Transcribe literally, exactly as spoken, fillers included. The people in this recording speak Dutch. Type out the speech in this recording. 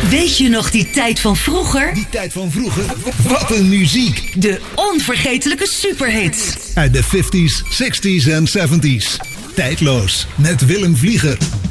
Weet je nog die tijd van vroeger? Die tijd van vroeger? Wat een muziek! De onvergetelijke superhits. Uit de vijftiger, zestigers en zeventigers. Tijdloos, met Willem Vlieger.